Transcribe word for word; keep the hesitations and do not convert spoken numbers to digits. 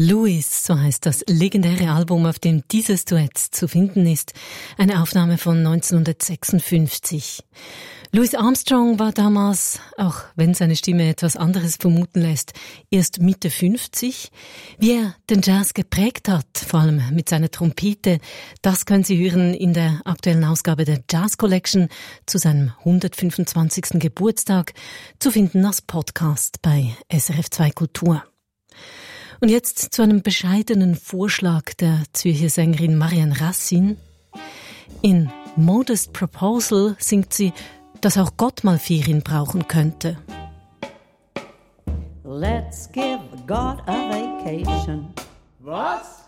Louis, so heißt das legendäre Album, auf dem dieses Duett zu finden ist. Eine Aufnahme von neunzehnhundertsechsundfünfzig. Louis Armstrong war damals, auch wenn seine Stimme etwas anderes vermuten lässt, erst Mitte fünfzig. Wie er den Jazz geprägt hat, vor allem mit seiner Trompete, das können Sie hören in der aktuellen Ausgabe der Jazz Collection zu seinem hundertfünfundzwanzigsten Geburtstag, zu finden als Podcast bei S R F zwei Kultur. Und jetzt zu einem bescheidenen Vorschlag der Zürcher Sängerin Marianne Racine. In Modest Proposal singt sie, dass auch Gott mal Ferien brauchen könnte. Let's give God a vacation. Was?